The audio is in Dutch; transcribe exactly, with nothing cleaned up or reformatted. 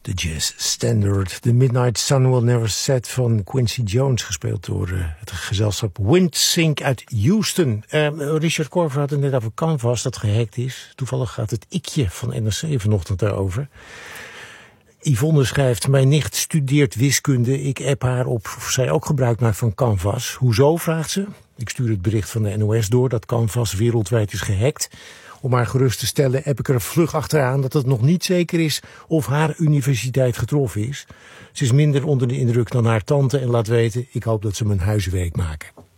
De jazz standard The Midnight Sun Will Never Set van Quincy Jones, gespeeld door uh, het gezelschap Windsync uit Houston. Uh, Richard Korver had het net over Canvas dat gehackt is. Toevallig gaat het ikje van N R C vanochtend daarover. Yvonne schrijft: mijn nicht studeert wiskunde. Ik app haar op of zij ook gebruik maakt van Canvas. Hoezo, vraagt ze. Ik stuur het bericht van de N O S door dat Canvas wereldwijd is gehackt. Om haar gerust te stellen heb ik er vlug achteraan dat het nog niet zeker is of haar universiteit getroffen is. Ze is minder onder de indruk dan haar tante en laat weten: ik hoop dat ze mijn huiswerk maken.